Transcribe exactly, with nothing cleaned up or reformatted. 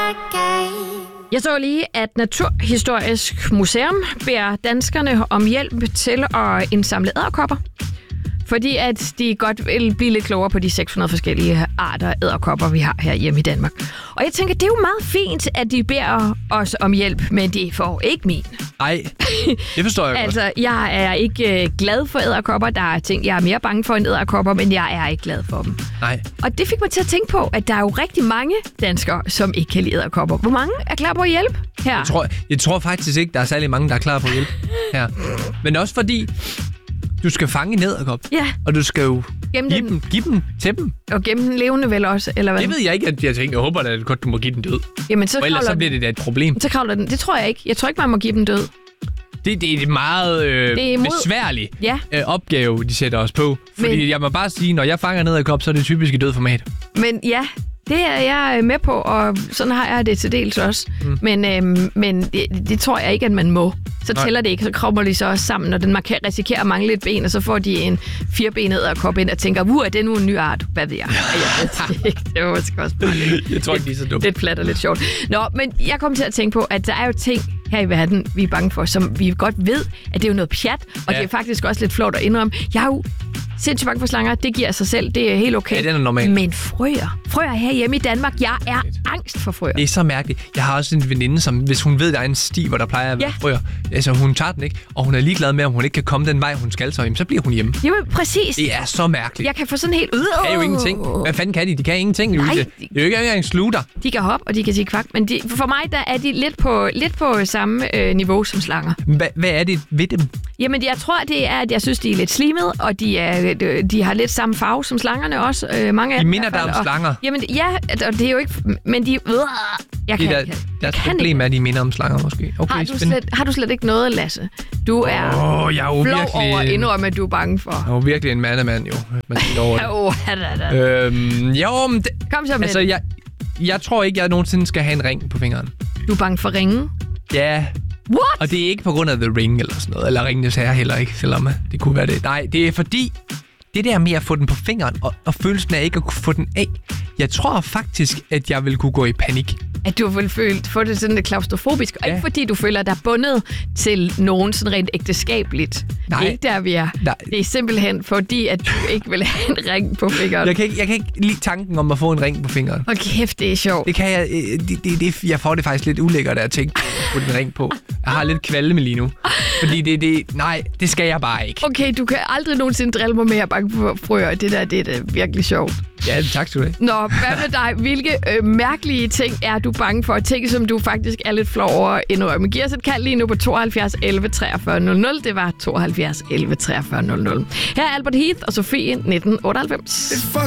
Jeg så lige, at Naturhistorisk Museum beder danskerne om hjælp til at indsamle edderkopper. Fordi at de godt vil blive lidt klogere på de seks hundrede forskellige arter edderkopper, vi har her hjemme i Danmark. Og jeg tænker, det er jo meget fint, at de beder os om hjælp, men de får ikke min. Ej, det forstår jeg godt. Altså, jeg er ikke øh, glad for edderkopper. Der er ting, jeg er mere bange for end edderkopper, men jeg er ikke glad for dem. Nej. Og det fik mig til at tænke på, at der er jo rigtig mange danskere, som ikke kan lide edderkopper. Hvor mange er klar på at hjælpe her? Jeg tror, jeg tror faktisk ikke, der er særlig mange, der er klar på at hjælpe her. Men også fordi, du skal fange en edderkop. Ja. Og du skal jo Gemme give den. dem, give dem til dem. Og gemme den levende vel også, eller hvad? Det ved jeg ikke, at jeg tænker, jeg håber, at godt, du må give den død. Jamen, så og ellers kravler så bliver det da et problem. Så kravler den. Det tror jeg ikke. Jeg tror ikke, man må give dem død. Det, det er en meget øh, Det er imod- besværlig Ja. øh, opgave, de sætter os på. Fordi Men- jeg må bare sige, når jeg fanger en edderkop, så er det typisk i død format. Men ja, det er jeg med på, og sådan har jeg det til dels også. Mm. Men, øhm, men det, det tror jeg ikke, at man må. Så Nej. tæller det ikke, så kommer de så også sammen, og den man kan risikere at mangle et ben, og så får de en firebenet edderkop ind og tænker, uh, er det nu en ny art? Hvad ved jeg? Jeg ved det ikke. Det var måske også bare lidt, Jeg tror ikke, de er så dumme. lidt plat og lidt sjovt. Nå, men jeg kom til at tænke på, at der er jo ting her i verden, vi er bange for, som vi godt ved, at det er jo noget pjat, og Ja. det er faktisk også lidt flot at indrømme. Jeg er jo sindssygt bange for slanger, det giver sig selv, det er helt okay. Ja, det er normalt. Men frøer, frøer her hjemme i Danmark, jeg er angst for frøer. Det er så mærkeligt. Jeg har også en veninde, som hvis hun ved, at der er en sti, hvor der plejer at være Ja. frøer, altså hun tager den ikke, og hun er ligeglad med, om hun ikke kan komme den vej, hun skal, så, jamen, så bliver hun hjemme. Jamen, præcis. Det er så mærkeligt. Jeg kan få sådan helt... De kan jo ingenting. Hvad fanden kan de? De kan ingenting, Louise. Nej. Det er jo ikke engang slutter. De kan hoppe, og de kan sige kvak, men de, for mig der er de lidt på, lidt på samme øh, niveau som slanger. Hva, hvad er det ved dem? Jamen, jeg tror, det er, at jeg synes, de er lidt slimede, og de, er, de har lidt samme farve som slangerne også. Øh, mange af De dem i minder hvert dig fald, om og- slanger. Jamen, ja, og det er jo ikke... Men de... Øh, jeg kan Det er ikke. der, Jeg deres kan problem ikke. er, at de minder om slanger måske. Okay, Har du, slet, har du slet ikke noget, Lasse? Du er Åh, oh, jeg er jo flov virkelig... over at indrømme, at du er bange for. Jeg er jo virkelig en mandemand, jo. Man siger over det. Åh, da, da. Øhm, jo, men det, Kom så med altså, det. jeg, jeg tror ikke, jeg nogensinde skal have en ring på fingeren. Du er bange for ringen? Ja, What? og det er ikke på grund af The Ring eller sådan noget. Eller Ringenes Herre heller ikke, selvom det kunne være det. Nej, det er fordi, det der med at få den på fingeren, og, og følelsen af ikke at kunne få den af, jeg tror faktisk, at jeg vil kunne gå i panik. At du vil føle, få det sådan lidt klaustrofobisk, og Ja. ikke fordi du føler dig bundet til nogen sådan rent ægteskabeligt. Nej. Det er ikke der, vi er. Nej. Det er simpelthen fordi, at du ikke vil have en ring på fingeren. Jeg kan, ikke, jeg kan ikke lide tanken om at få en ring på fingeren. Hold kæft, det er sjovt. Det kan jeg... øh, Det, det, det, jeg får det faktisk lidt ulækkert af at tænke på at få den ring på. Jeg har lidt kvalme lige nu. Fordi det... det nej, det skal jeg bare ikke. Okay, du kan aldrig nogensinde drille mig med at banke for frøer. Det der, det er da virkelig sjovt. Ja, tak skal du have. Nå, hvad med dig? Hvilke øh, mærkelige ting er du bange for? Ting, som du faktisk er lidt flov over at indrømme. Giv os et kald lige nu på tooghalvfjerds elleve treogfyrre nul nul. Det var tooghalvfjerds elleve treogfyrre nul nul. Her er Albert Heath og Sofie nitten otteoghalvfems.